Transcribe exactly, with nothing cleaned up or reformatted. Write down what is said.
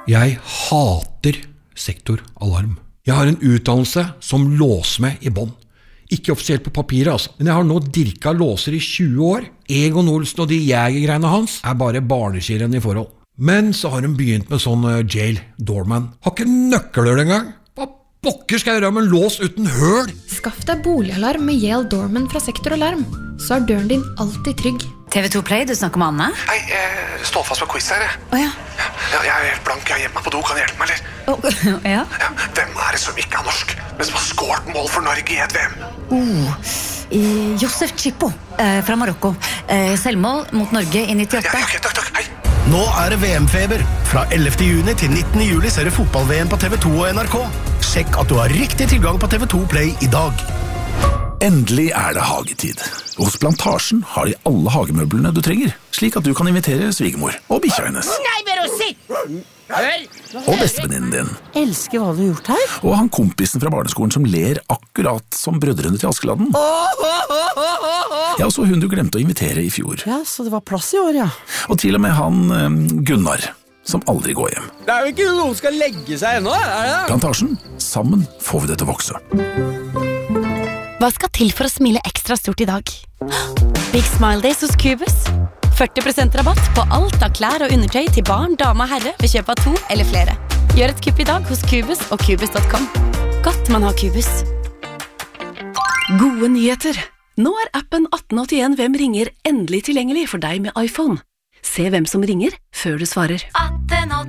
Jeg hater sektoralarm. Jeg har en utdannelse som låser meg i bånd. Ikke offisielt på papiret, altså. Men jeg har nå dirka låser i tjue år. Egon Olsen og de jegergreiene hans er bare barneskirenn i forhold. Men så har hun begynt med sånn uh, jail doorman. Har ikke nøkler engang. Hva pokker skal jeg gjøre med en lås uten høl? Skaff deg boligalarm med Yale Doorman fra Sektoralarm. Så er døren din alltid trygg. T V to Play, du snakker med Anne? Nei, jeg står fast med quiz her, jeg. Åja. Ja, jeg er helt blank, jeg er hjemme på do, kan du hjelpe meg, eller? Oh, ja? Ja, hvem er det som ikke er norsk, men som har skåret mål for Norge i et V M? Oh, eh, Josef Chippo, eh, fra Marokko. Eh, selvmål mot Norge i nittiåtte. Ja, ok, takk, takk, hei. Nå er det V M-feber. Fra ellevte juni til nittende juli ser du fotball-V M på T V to og N R K. Sjekk at du har riktig tilgang på T V to Play i dag. Endelig er det hagetid. Hos Plantasjen har de alle hagemøblene du trenger, slik at du kan invitere svigermor og bikkja hennes. Nei, men å sitt! Hør! Og bestevenninnen din. Elsker hva du har gjort her. Og han kompisen fra barneskolen som ler akkurat som brødrene til Askeladden. Ja, og så hun du glemte å invitere i fjor. Ja, så det var plass i år, ja. Og til og med han um, Gunnar, som aldri går hjem. Det er jo ikke noen som skal legge seg ennå, er det? Plantasjen, sammen får vi det til å vokse. Hva skal til for å smile ekstra stort i dag? Big Smile Days hos Cubus. førti prosent rabatt på alt av klær og undertøy til barn, dame og herre ved kjøp av to eller flere. Gjør et kupp i dag hos Cubus og Cubus punktum com. Godt man har Cubus. Gode nyheter! Nå er appen atten åttien Hvem ringer endelig tilgjengelig for deg med iPhone. Se hvem som ringer før du svarer. atten